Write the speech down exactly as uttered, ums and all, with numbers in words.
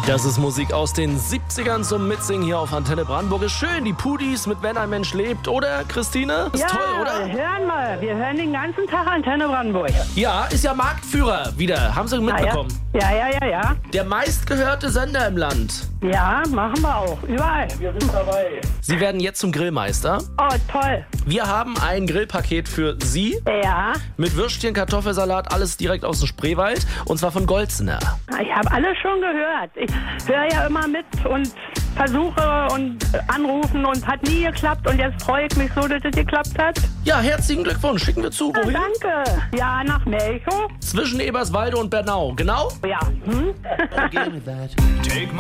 Das ist Musik aus den siebzigern zum Mitsingen hier auf Antenne Brandenburg. Ist schön, die Pudis mit Wenn ein Mensch lebt, oder Christine? Ist ja, toll, oder? Hören wir. Wir hören den ganzen Tag Antenne Brandenburg. Ja, ist ja Marktführer wieder. Haben Sie mitbekommen? Ja, ja, ja, ja. Der meistgehörte Sender im Land. Ja, machen wir auch. Überall. Wir sind dabei. Sie werden jetzt zum Grillmeister. Oh, toll. Wir haben ein Grillpaket für Sie. Ja. Mit Würstchen, Kartoffelsalat, alles direkt aus dem Spreewald. Und zwar von Golzener. Ich habe alles schon gehört. Ich höre ja immer mit und versuche und anrufen und hat nie geklappt. Und jetzt freue ich mich so, dass es geklappt hat. Ja, herzlichen Glückwunsch. Schicken wir zu. Ja, Wohin? danke. Ja, nach Melchow. Zwischen Eberswalde und Bernau. Genau? Ja. Hm? Take